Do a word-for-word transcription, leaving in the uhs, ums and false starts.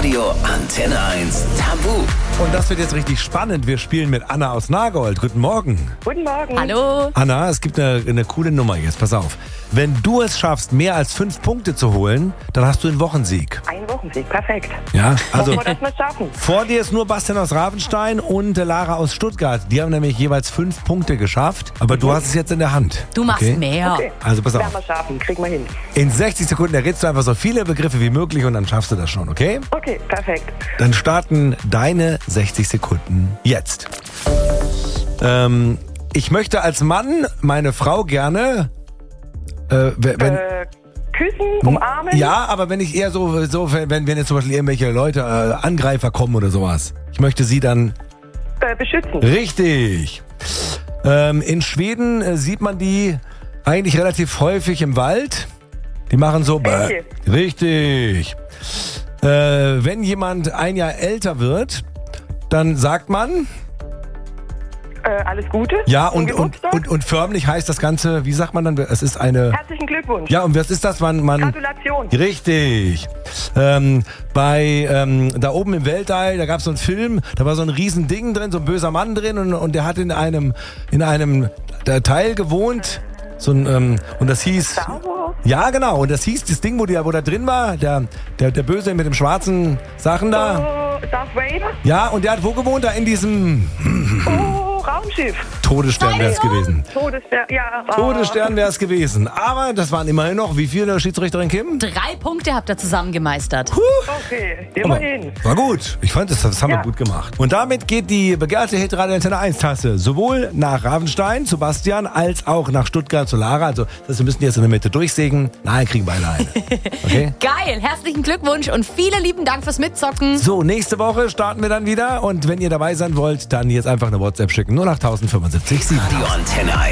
Radio Antenne eins Tabu. Und das wird jetzt richtig spannend. Wir spielen mit Anna aus Nagold. Guten Morgen. Guten Morgen. Hallo. Anna, es gibt eine, eine coole Nummer jetzt. Pass auf. Wenn du es schaffst, mehr als fünf Punkte zu holen, dann hast du einen Wochensieg. Ein Wochensieg, perfekt. Ja, also Hoffen wir, dass wir es schaffen. vor dir ist nur Bastian aus Ravenstein und Lara aus Stuttgart. Die haben nämlich jeweils fünf Punkte geschafft. Aber du hast es jetzt in der Hand. Du machst okay? mehr. Okay. Also pass Werden auf. wir schaffen, kriegen wir hin. In sechzig Sekunden errätst du einfach so viele Begriffe wie möglich und dann schaffst du das schon, okay? Okay, perfekt. Dann starten deine sechzig Sekunden jetzt. Ähm, ich möchte als Mann meine Frau gerne... Äh, wenn, Äh, küssen, umarmen. ja, aber wenn ich eher so, so wenn, wenn jetzt zum Beispiel irgendwelche Leute, äh, Angreifer kommen oder sowas. Ich möchte sie dann... Äh, beschützen. Richtig. Ähm, in Schweden äh, sieht man die eigentlich relativ häufig im Wald. Die machen so... Bäh. Elche. Richtig. Äh, wenn jemand ein Jahr älter wird, dann sagt man... Äh, alles Gute. Ja, Zum und, und, Geburtstag. und, und förmlich heißt das Ganze, wie sagt man dann? Es ist eine... Herzlichen Glückwunsch. Ja, und was ist das? Man, man, Gratulation. richtig. Ähm, bei, ähm, da oben im Weltall, da gab es so einen Film, da war so ein riesen Ding drin, so ein böser Mann drin und, und der hat in einem, in einem Teil gewohnt. So ein, ähm, und das hieß... Sauber. Ja, genau. Und das hieß, das Ding, wo, die, wo da drin war, der, der, der Böse mit dem schwarzen Sachen da. Oh, Darth Vader. Ja, und der hat wo gewohnt? Da in diesem Oh, Raumschiff. Todesstern wäre es gewesen. Todesstern. Ja. Oh. Todesstern wäre es gewesen. Aber das waren immerhin noch, wie viele, Schiedsrichterin Kim? Drei Punkte habt ihr zusammen gemeistert. Okay, Aber immerhin. war gut. Ich fand, das, das haben wir Ja. gut gemacht. Und damit geht die begehrte Hitradio Antenne eins Tasse sowohl nach Ravenstein zu Bastian als auch nach Stuttgart zu Lara. Also das, wir müssen jetzt in der Mitte durchsägen. Nein, kriegen beide eine. Okay? Geil, herzlichen Glückwunsch und vielen lieben Dank fürs Mitzocken. So, nächste Woche starten wir dann wieder. Und wenn ihr dabei sein wollt, dann jetzt einfach eine WhatsApp schicken. null acht fünfundsiebzig sieben. Radio Antenne eins.